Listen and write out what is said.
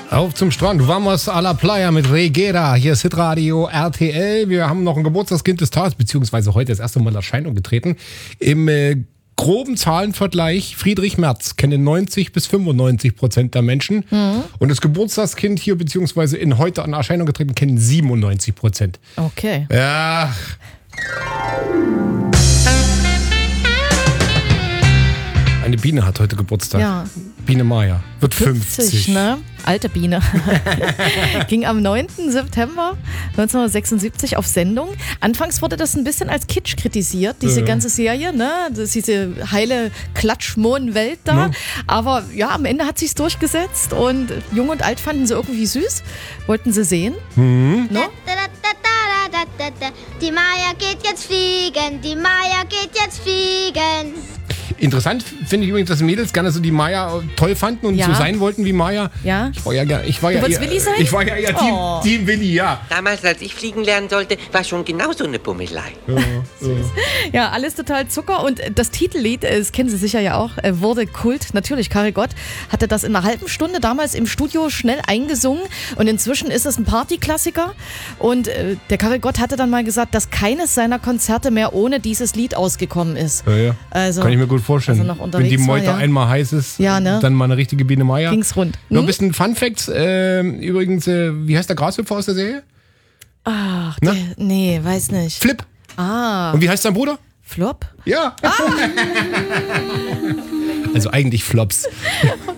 Auf zum Strand, vamos a la playa mit Reguera. Hier ist Hitradio RTL. Wir haben noch ein Geburtstagskind des Tages, beziehungsweise heute das erste Mal in Erscheinung getreten. Im groben Zahlenvergleich, Friedrich Merz kennen 90-95% der Menschen. Mhm. Und das Geburtstagskind hier, beziehungsweise in heute an Erscheinung getreten, kennen 97%. Okay. Ja. Eine Biene hat heute Geburtstag. Ja. Biene Maya. Wird 50. Ne? Alte Biene. Ging am 9. September 1976 auf Sendung. Anfangs wurde das ein bisschen als Kitsch kritisiert, diese ganze Serie, ne? Das ist diese heile Klatschmohn-Welt da. Ja. Aber ja, am Ende hat sich's durchgesetzt und Jung und Alt fanden sie irgendwie süß. Wollten sie sehen. Mhm. Ne? Die Maya geht jetzt fliegen, die Maya geht jetzt fliegen. Interessant finde ich übrigens, dass Mädels gerne so die Maya toll fanden und so sein wollten wie Maya. Ja. Ich war ja Du wolltest Willi sein? Ich war ja eher Team Willi, ja. Damals, als ich fliegen lernen sollte, war schon genauso eine Bummelei. Ja, alles total Zucker. Und das Titellied, das kennen Sie sicher ja auch, wurde Kult. Natürlich, Karel Gott hatte das in einer halben Stunde damals im Studio schnell eingesungen. Und inzwischen ist es ein Partyklassiker. Und der Karel Gott hatte dann mal gesagt, dass keines seiner Konzerte mehr ohne dieses Lied ausgekommen ist. Ja. Also, kann ich mir gut vorstellen. also noch unterwegs wenn die Meute war, ja. einmal heiß ist, Ja, ne? dann mal eine richtige Biene Maya. Ging's rund. Noch ein bisschen Fun Facts. Übrigens, wie heißt der Grashüpfer aus der Serie? Ach, nee, weiß nicht. Flip. Ah. Und wie heißt sein Bruder? Flop? Ja. Also eigentlich Flops.